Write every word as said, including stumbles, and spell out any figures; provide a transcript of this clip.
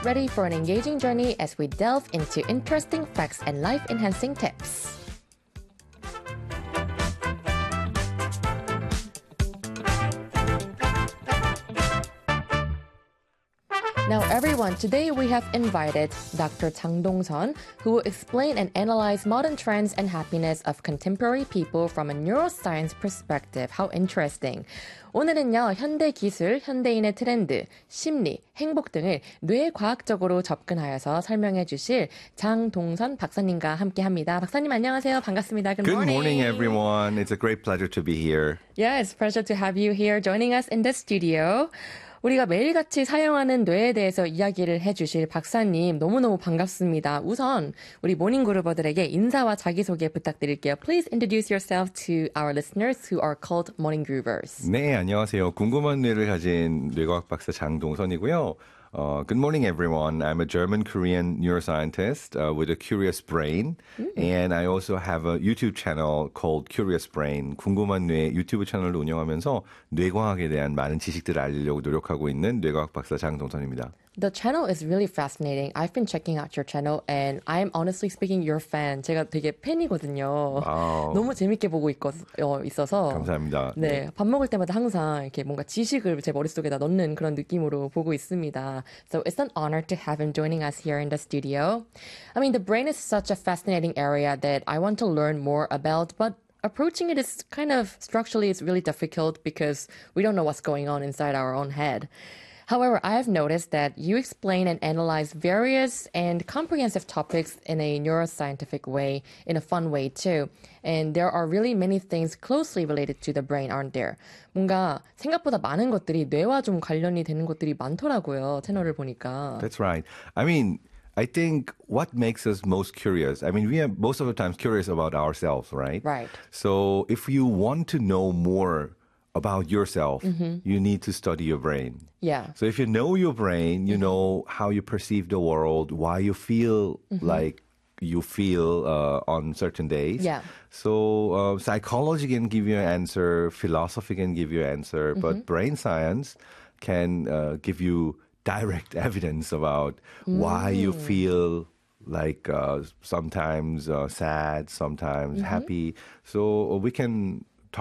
Get ready for an engaging journey as we delve into interesting facts and life-enhancing tips. Now everyone, today we have invited Doctor Chang Dong-seon, who will explain and analyze modern trends and happiness of contemporary people from a neuroscience perspective. How interesting. 오늘은요, 현대 기술, 현대인의 트렌드, 심리, 행복 등을 뇌과학적으로 접근하여서 설명해 주실 장동선 박사님과 함께합니다. 박사님 안녕하세요. 반갑습니다. Good morning. Good morning, everyone. It's a great pleasure to be here. Yeah, it's a pleasure to have you here joining us in the studio. 우리가 매일같이 사용하는 뇌에 대해서 이야기를 해주실 박사님 너무너무 반갑습니다. 우선 우리 모닝그루버들에게 인사와 자기소개 부탁드릴게요. Please introduce yourself to our listeners who are called morninggroovers. 네, 안녕하세요. 궁금한 뇌를 가진 뇌과학 박사 장동선이고요. Uh, good morning, everyone. I'm a German-Korean neuroscientist uh, with a curious brain. Mm. And I also have a YouTube channel called Curious Brain. 궁금한 뇌 유튜브 채널을 운영하면서 뇌과학에 대한 많은 지식들을 알리려고 노력하고 있는 뇌과학 박사 장동선입니다. The channel is really fascinating. I've been checking out your channel and I'm honestly speaking your fan. 제가 되게 팬이거든요. Wow. 너무 재밌게 보고 있거, 어, 있어서. 감사합니다. 네, 네, 밥 먹을 때마다 항상 이렇게 뭔가 지식을 제 머릿속에다 넣는 그런 느낌으로 보고 있습니다. So it's an honor to have him joining us here in the studio. I mean, the brain is such a fascinating area that I want to learn more about, but approaching it is kind of structurally it's really difficult because we don't know what's going on inside our own head. However, I have noticed that you explain and analyze various and comprehensive topics in a neuroscientific way, in a fun way too. And there are really many things closely related to the brain, aren't there? 뭔가 생각보다 많은 것들이 뇌와 좀 관련이 되는 것들이 많더라고요, 채널을 보니까. That's right. I mean, I think what makes us most curious, I mean, we are most of the time curious about ourselves, right? Right. So if you want to know more about yourself, mm-hmm. you need to study your brain. Yeah. So if you know your brain, you mm-hmm. know how you perceive the world, why you feel mm-hmm. like you feel uh, on certain days. Yeah. So uh, psychology can give you an answer, philosophy can give you an answer, mm-hmm. but brain science can uh, give you direct evidence about mm. why you feel like uh, sometimes uh, sad, sometimes mm-hmm. happy. So we can